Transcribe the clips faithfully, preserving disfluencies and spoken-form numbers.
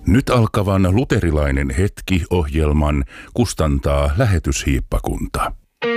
Nyt alkavan luterilainen hetki-ohjelman kustantaa Lähetyshiippakunta.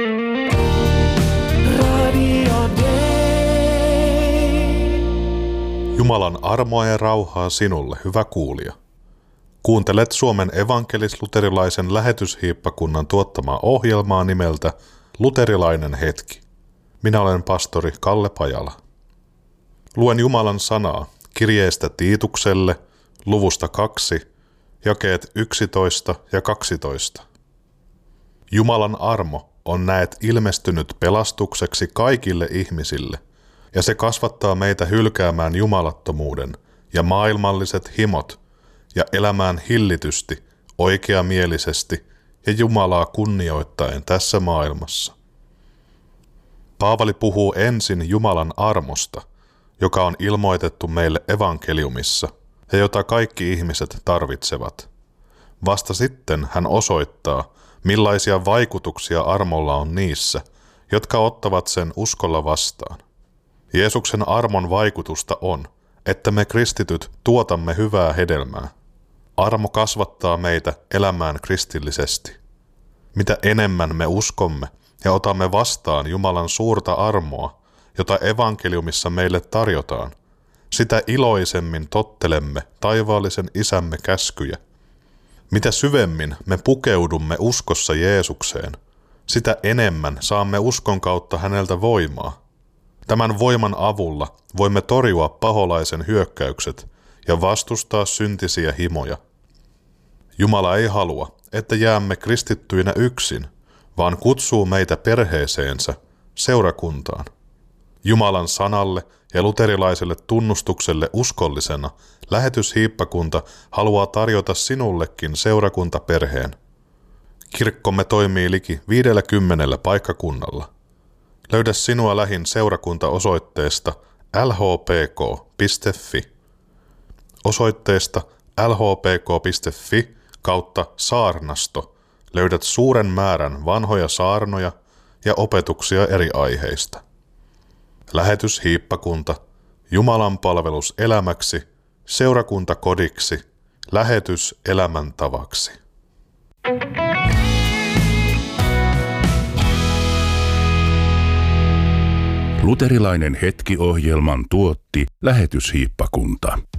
Jumalan armoa ja rauhaa sinulle, hyvä kuulija. Kuuntelet Suomen evankelis-luterilaisen Lähetyshiippakunnan tuottamaa ohjelmaa nimeltä Luterilainen hetki. Minä olen pastori Kalle Pajala. Luen Jumalan sanaa kirjeestä Tiitukselle, luvusta kaksi, jakeet yksitoista ja kaksitoista. Jumalan armo on näet ilmestynyt pelastukseksi kaikille ihmisille, ja se kasvattaa meitä hylkäämään jumalattomuuden ja maailmalliset himot ja elämään hillitysti, oikeamielisesti ja Jumalaa kunnioittaen tässä maailmassa. Paavali puhuu ensin Jumalan armosta, joka on ilmoitettu meille evankeliumissa ja jota kaikki ihmiset tarvitsevat. Vasta sitten hän osoittaa, millaisia vaikutuksia armolla on niissä, jotka ottavat sen uskolla vastaan. Jeesuksen armon vaikutusta on, että me kristityt tuotamme hyvää hedelmää. Armo kasvattaa meitä elämään kristillisesti. Mitä enemmän me uskomme ja otamme vastaan Jumalan suurta armoa, jota evankeliumissa meille tarjotaan, sitä iloisemmin tottelemme taivaallisen Isämme käskyjä. Mitä syvemmin me pukeudumme uskossa Jeesukseen, sitä enemmän saamme uskon kautta häneltä voimaa. Tämän voiman avulla voimme torjua paholaisen hyökkäykset ja vastustaa syntisiä himoja. Jumala ei halua, että jäämme kristittyinä yksin, vaan kutsuu meitä perheeseensä, seurakuntaan. Jumalan sanalle ja luterilaiselle tunnustukselle uskollisena Lähetyshiippakunta haluaa tarjota sinullekin seurakuntaperheen. Kirkkomme toimii liki viidelläkymmenellä paikkakunnalla. Löydä sinua lähin seurakunta osoitteesta l h p k piste f i. Osoitteesta l h p k piste f i kautta saarnasto löydät suuren määrän vanhoja saarnoja ja opetuksia eri aiheista. Lähetyshiippakunta, Jumalan palvelus elämäksi, seurakuntakodiksi, lähetys elämäntavaksi. Luterilainen hetki-ohjelman tuotti Lähetyshiippakunta.